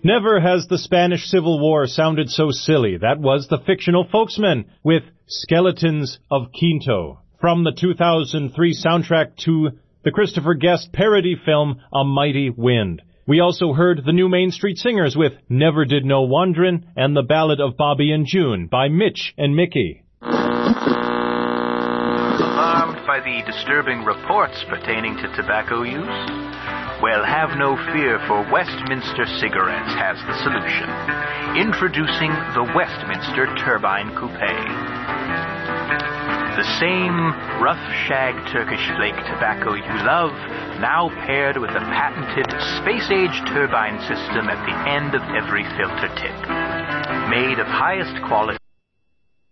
Never has the Spanish Civil War sounded so silly. That was the fictional Folksmen with Skeletons of Quinto from the 2003 soundtrack to the Christopher Guest parody film A Mighty Wind. We also heard the New Main Street Singers with Never Did Know Wandrin' and the Ballad of Bobby and June by Mitch and Mickey. Alarmed by the disturbing reports pertaining to tobacco use? Well, have no fear, for Westminster Cigarettes has the solution. Introducing the Westminster Turbine Coupe. The same rough shag Turkish flake tobacco you love, now paired with a patented space-age turbine system at the end of every filter tip. Made of highest quality